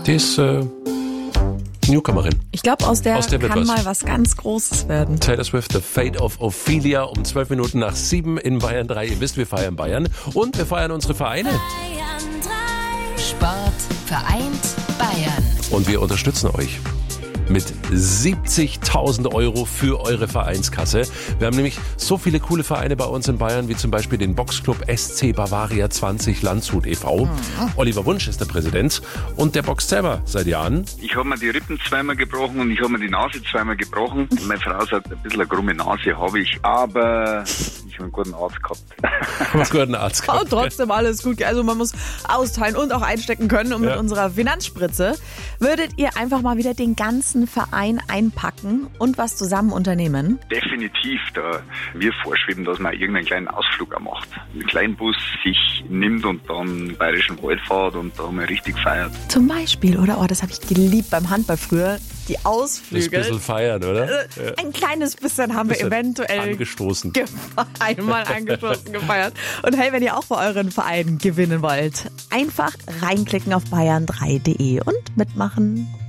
Die ist Newcomerin. Ich glaube, aus der kann was. mal was ganz Großes werden. Taylor Swift, The Fate of Ophelia, um 12 Minuten nach 7 in Bayern 3. Ihr wisst, wir feiern Bayern und wir feiern unsere Vereine. Bayern 3. Sport vereint Bayern. Und wir unterstützen euch mit 70.000 Euro für eure Vereinskasse. Wir haben nämlich so viele coole Vereine bei uns in Bayern, wie zum Beispiel den Boxclub SC Bavaria 20 Landshut e.V. Oliver Wunsch ist der Präsident und der boxt selber seit Jahren. Ich habe mir die Rippen zweimal gebrochen und ich habe mir die Nase zweimal gebrochen. Meine Frau sagt, ein bisschen eine krumme Nase habe ich, aber ich habe einen guten Arzt gehabt. Guten Arzt gehabt. Und trotzdem alles gut. Also man muss austeilen und auch einstecken können. Und mit unserer Finanzspritze würdet ihr einfach mal wieder den ganzen Verein einpacken und was zusammen unternehmen? Definitiv, da wir vorschweben, dass man irgendeinen kleinen Ausflug auch macht. Einen kleinen Bus sich nimmt und dann im Bayerischen Wald fährt und da mal richtig feiert. Zum Beispiel, oder? Oh, das habe ich geliebt beim Handball früher. Die Das Ausflüge. ein bisschen feiern, oder? Ein kleines bisschen haben wir eventuell angestoßen. einmal angestoßen gefeiert. Und hey, wenn ihr auch bei euren Vereinen gewinnen wollt, einfach reinklicken auf bayern3.de und mitmachen.